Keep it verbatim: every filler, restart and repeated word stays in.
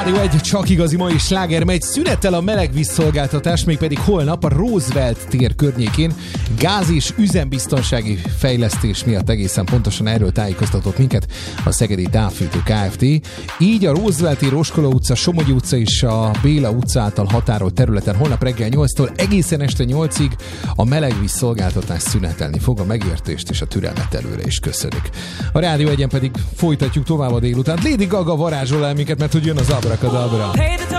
Rádió egy, csak igazi mai sláger megy, szünetel a melegvízszolgáltatás, mégpedig holnap a Roosevelt tér környékén gáz- és üzembiztonsági fejlesztés miatt, egészen pontosan erről tájékoztatott minket a Szegedi Távfűtő Kft. Így a Roosevelt tér, Roskola utca, Somogyi utca és a Béla utca által határolt területen holnap reggel nyolctól egészen este nyolcig a melegvízszolgáltatás szünetelni fog. A megértést és a türelmet előre is köszönik. A Rádió egyen pedig folytatjuk tovább a délután. Lady Gaga varázsol el minket, mert hogy jön az Abrakadabra.